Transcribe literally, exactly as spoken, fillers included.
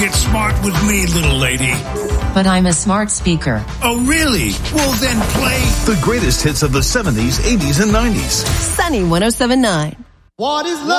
Get smart with me, little lady. But I'm a smart speaker. Oh, really? Well, then play the greatest hits of the seventies, eighties, and nineties. Sunny one oh seven point nine. What is love?